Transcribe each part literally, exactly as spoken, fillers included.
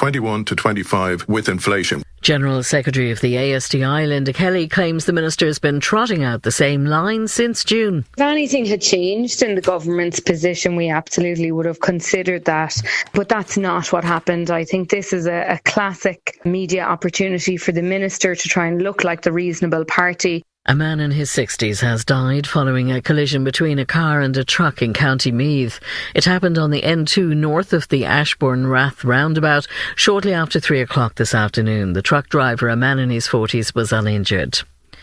twenty-one to twenty-five with inflation. General Secretary of the A S D I, Linda Kelly, claims the minister has been trotting out the same line since June. If anything had changed in the government's position, we absolutely would have considered that. But that's not what happened. I think this is a, a classic media opportunity for the minister to try and look like the reasonable party. A man in his sixties has died following a collision between a car and a truck in County Meath. It happened on the N two north of the Ashbourne Rath roundabout shortly after three o'clock this afternoon. The truck driver, a man in his forties, was uninjured.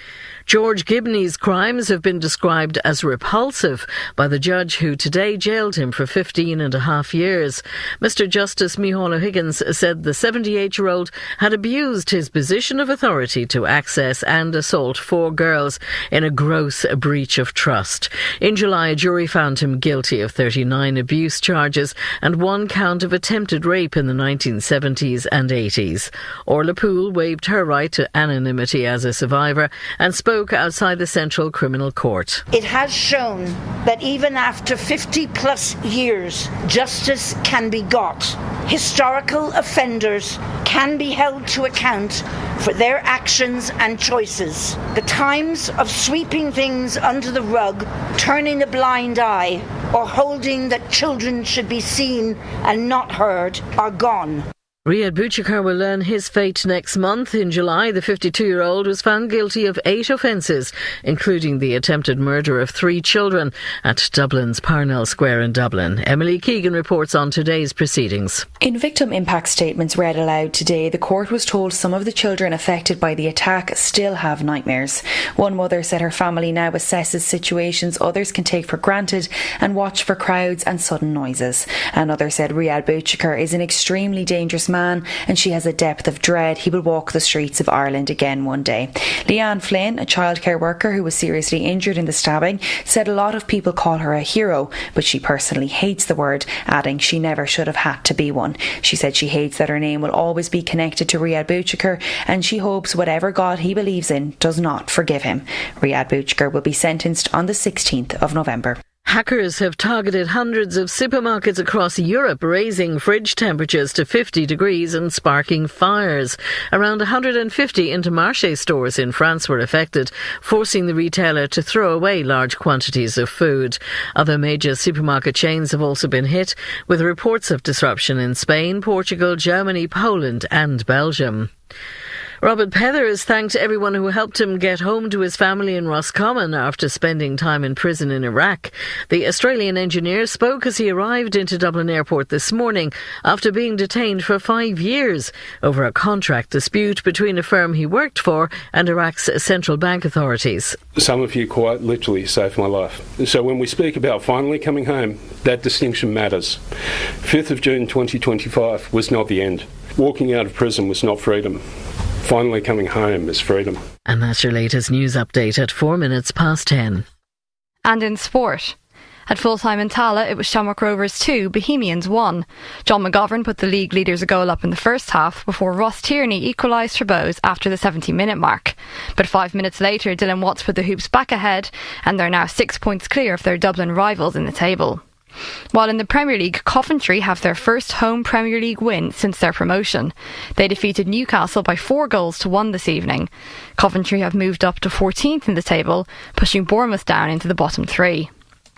George Gibney's crimes have been described as repulsive by the judge who today jailed him for fifteen and a half years. Mister Justice Micheál O'Higgins said the seventy-eight-year-old had abused his position of authority to access and assault four girls in a gross breach of trust. In July, a jury found him guilty of thirty-nine abuse charges and one count of attempted rape in the nineteen seventies and eighties. Orla Poole waived her right to anonymity as a survivor and spoke outside the Central Criminal Court. It has shown that even after fifty plus years, justice can be got. Historical offenders can be held to account for their actions and choices. The times of sweeping things under the rug, turning a blind eye, or holding that children should be seen and not heard are gone. Riyad Bouchikar will learn his fate next month. In July, the fifty-two-year-old was found guilty of eight offences, including the attempted murder of three children at Dublin's Parnell Square in Dublin. Emily Keegan reports on today's proceedings. In victim impact statements read aloud today, the court was told some of the children affected by the attack still have nightmares. One mother said her family now assesses situations others can take for granted and watch for crowds and sudden noises. Another said Riyad Bouchikar is an extremely dangerous man and she has a depth of dread he will walk the streets of Ireland again one day. Leanne Flynn, a childcare worker who was seriously injured in the stabbing, said a lot of people call her a hero, but she personally hates the word, adding she never should have had to be one. She said she hates that her name will always be connected to Riyad Bouchikar and she hopes whatever God he believes in does not forgive him. Riyad Bouchikar will be sentenced on the sixteenth of November. Hackers have targeted hundreds of supermarkets across Europe, raising fridge temperatures to fifty degrees and sparking fires. Around one hundred fifty Intermarché stores in France were affected, forcing the retailer to throw away large quantities of food. Other major supermarket chains have also been hit, with reports of disruption in Spain, Portugal, Germany, Poland and Belgium. Robert Pether has thanked everyone who helped him get home to his family in Roscommon after spending time in prison in Iraq. The Australian engineer spoke as he arrived into Dublin Airport this morning after being detained for five years over a contract dispute between a firm he worked for and Iraq's central bank authorities. Some of you quite literally saved my life. So when we speak about finally coming home, that distinction matters. fifth of June twenty twenty-five was not the end. Walking out of prison was not freedom. Finally coming home is freedom. And that's your latest news update at four minutes past ten. And in sport. At full-time in Tala, it was Shamrock Rovers two, Bohemians one. John McGovern put the league leaders a goal up in the first half before Ross Tierney equalised for Bows after the seventy-minute mark. But five minutes later, Dylan Watts put the Hoops back ahead and they're now six points clear of their Dublin rivals in the table. While in the Premier League, Coventry have their first home Premier League win since their promotion. They defeated Newcastle by four goals to one this evening. Coventry have moved up to fourteenth in the table, pushing Bournemouth down into the bottom three.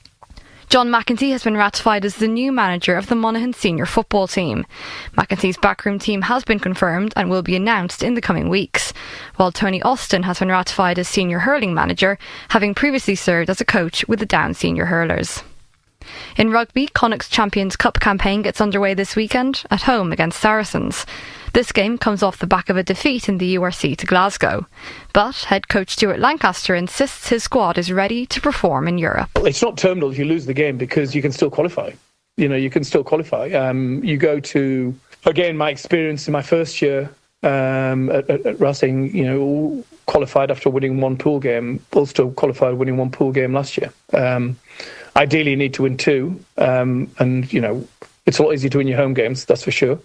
John McEntee has been ratified as the new manager of the Monaghan senior football team. McEntee's backroom team has been confirmed and will be announced in the coming weeks, while Tony Austin has been ratified as senior hurling manager, having previously served as a coach with the Down senior hurlers. In rugby, Connacht's Champions Cup campaign gets underway this weekend at home against Saracens. This game comes off the back of a defeat in the U R C to Glasgow. But head coach Stuart Lancaster insists his squad is ready to perform in Europe. It's not terminal if you lose the game because you can still qualify. You know, you can still qualify. Um, you go to, again, my experience in my first year um, at, at, at Racing, you know, qualified after winning one pool game. Ulster qualified winning one pool game last year. Um, Ideally, you need to win two, um, and, you know, it's a lot easier to win your home games, that's for sure.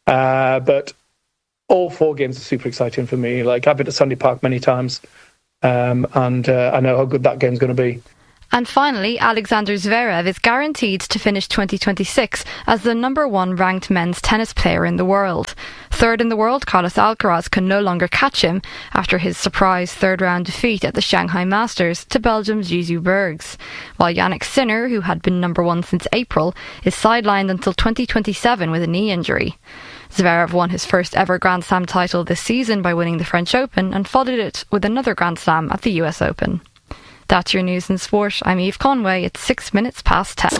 Uh, but all four games are super exciting for me. Like, I've been to Sandy Park many times, um, and uh, I know how good that game's going to be. And finally, Alexander Zverev is guaranteed to finish twenty twenty-six as the number one ranked men's tennis player in the world. Third in the world, Carlos Alcaraz can no longer catch him after his surprise third round defeat at the Shanghai Masters to Belgium's Yuzu Bergs. While Yannick Sinner, who had been number one since April, is sidelined until twenty twenty-seven with a knee injury. Zverev won his first ever Grand Slam title this season by winning the French Open and followed it with another Grand Slam at the U S Open. That's your news and sport. I'm Eve Conway. It's six minutes past ten.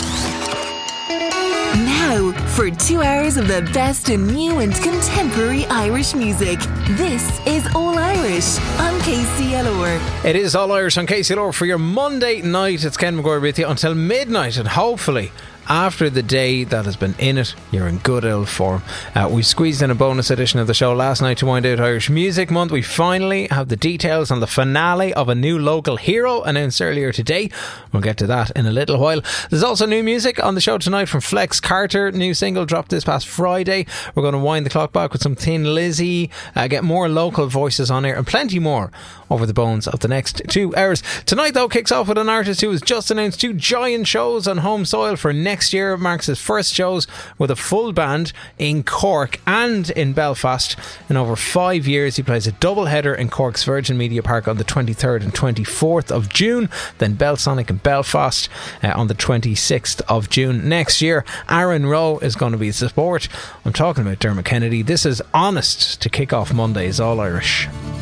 Now, for two hours of the best in new and contemporary Irish music, this is All Irish on K C L R. It is All Irish on K C L R for your Monday night. It's Ken McGuire with you until midnight, and hopefully after the day that has been in it, you're in good ill form. Uh, we squeezed in a bonus edition of the show last night to wind out Irish Music Month. We finally have the details on the finale of a new local hero announced earlier today. We'll get to that in a little while. There's also new music on the show tonight from Flex Carter. New single dropped this past Friday. We're going to wind the clock back with some Thin Lizzy, uh, get more local voices on air, and plenty more over the bones of the next two hours. Tonight, though, kicks off with an artist who has just announced two giant shows on home soil for next Next year. Marks his first shows with a full band in Cork and in Belfast. In over five years, he plays a double header in Cork's Virgin Media Park on the twenty-third and twenty-fourth of June, then Belsonic in Belfast uh, on the twenty-sixth of June next year. Aaron Rowe is going to be the support. I'm talking about Dermot Kennedy. This is Honest to kick off Monday's All Irish.